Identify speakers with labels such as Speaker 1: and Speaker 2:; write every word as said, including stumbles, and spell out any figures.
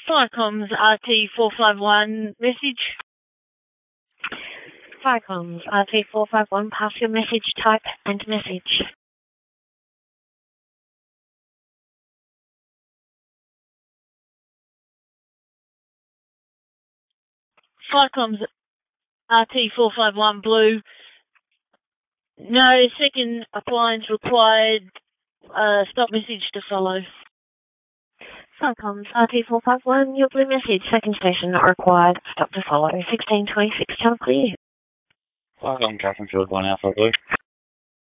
Speaker 1: Firecoms R T four five one, message.
Speaker 2: Firecoms R T four five one, pass your message type and message.
Speaker 1: Firecoms R T four five one, blue. No second appliance required. Uh, stop message to follow.
Speaker 2: Firecoms R T four five one, your blue message, second station not required, stop to follow. sixteen twenty-six, channel clear.
Speaker 3: Firecom Catherine Field one Alpha Blue.